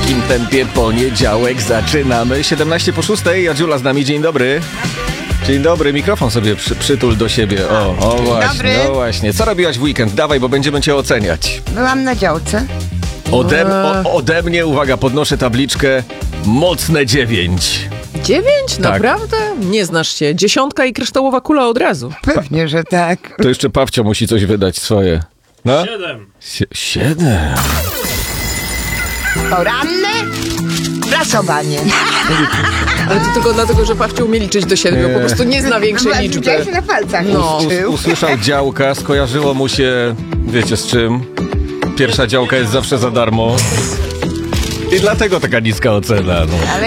takim tempie poniedziałek zaczynamy. 17 po 6, a Dziula z nami. Dzień dobry. Dzień dobry, mikrofon sobie przytul do siebie. O właśnie, dobry. no właśnie. Co robiłaś w weekend? Dawaj, bo będziemy cię oceniać. Byłam na działce. Ode mnie, uwaga, podnoszę tabliczkę. Mocne 9. 9? Tak. Naprawdę? Nie znasz się. 10 i kryształowa kula od razu. Pewnie, że tak. To jeszcze Pawcio musi coś wydać swoje. No? 7. 7. Poranne prasowanie. Ale to tylko dlatego, że Pawcio umie liczyć do 7. Po prostu nie zna większej liczby. Widziałeś, na palcach No. liczył. Usłyszał działka, skojarzyło mu się, wiecie z czym? Pierwsza działka jest zawsze za darmo. I dlatego taka niska ocena. No.